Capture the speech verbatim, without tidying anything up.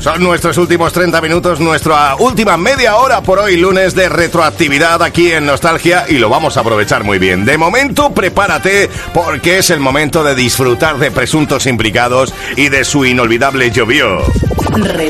Son nuestros últimos treinta minutos, nuestra última media hora por hoy, lunes de retroactividad aquí en Nostalgia, y lo vamos a aprovechar muy bien. De momento, prepárate, porque es el momento de disfrutar de Presuntos Implicados y de su inolvidable Llovió. Retroactividad.